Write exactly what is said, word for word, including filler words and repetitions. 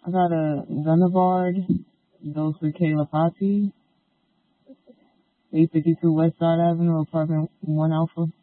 I got a Gunavard, goes for Kayla Posse, eight fifty-two West Side Avenue, apartment one Alpha.